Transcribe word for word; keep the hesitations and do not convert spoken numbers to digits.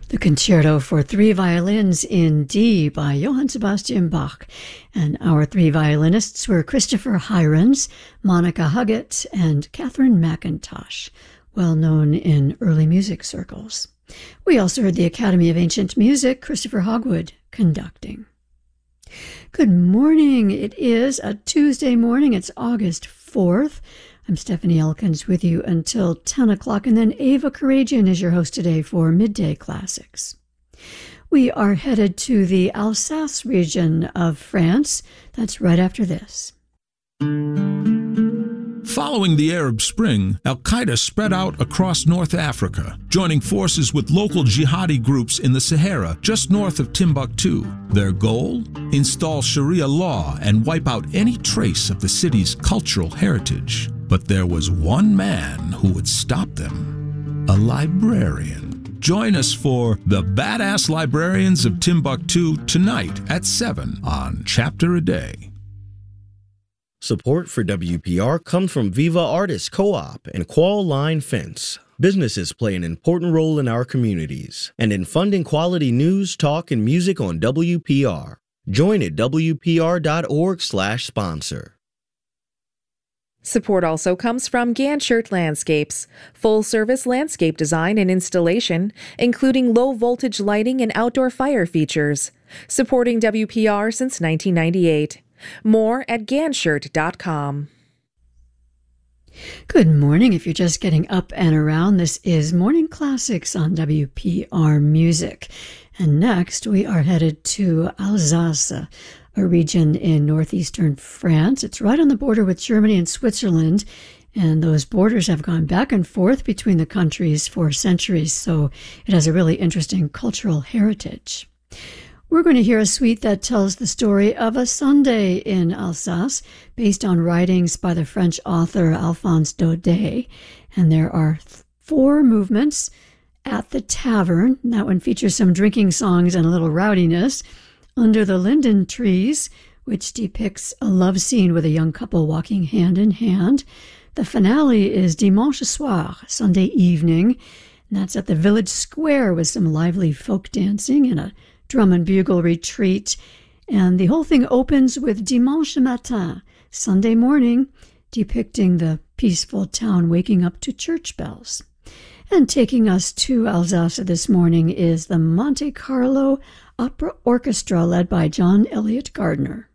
The Concerto for Three Violins in D by Johann Sebastian Bach. And our three violinists were Christopher Hirons, Monica Huggett, and Catherine McIntosh, well known in early music circles. We also heard the Academy of Ancient Music, Christopher Hogwood, conducting. Good morning. It is a Tuesday morning. It's August fourth. I'm Stephanie Elkins with you until ten o'clock, and then Ava Karagian is your host today for Midday Classics. We are headed to the Alsace region of France. That's right after this. Following the Arab Spring, Al-Qaeda spread out across North Africa, joining forces with local jihadi groups in the Sahara just north of Timbuktu. Their goal? Install Sharia law and wipe out any trace of the city's cultural heritage. But there was one man who would stop them: a librarian. Join us for The Badass Librarians of Timbuktu tonight at seven on Chapter a Day. Support for W P R comes from Viva Artists Co-op and Qual Line Fence. Businesses play an important role in our communities and in funding quality news, talk, and music on W P R. Join at W P R dot org slash sponsor. Support also comes from Ganshert Landscapes, full-service landscape design and installation, including low-voltage lighting and outdoor fire features. Supporting W P R since nineteen ninety-eight. More at ganshert dot com. Good morning. If you're just getting up and around, this is Morning Classics on W P R Music. And next, we are headed to Alsace, a region in northeastern France. It's right on the border with Germany and Switzerland, and those borders have gone back and forth between the countries for centuries, so it has a really interesting cultural heritage. We're going to hear a suite that tells the story of a Sunday in Alsace, based on writings by the French author Alphonse Daudet. And there are th- four movements: At the Tavern, that one features some drinking songs and a little rowdiness; Under the Linden Trees, which depicts a love scene with a young couple walking hand in hand; the finale is Dimanche Soir, Sunday evening, and that's at the village square with some lively folk dancing and a drum and bugle retreat. And the whole thing opens with Dimanche Matin, Sunday morning, depicting the peaceful town waking up to church bells. And taking us to Alsace this morning is the Monte Carlo Opera Orchestra, led by John Elliott Gardner.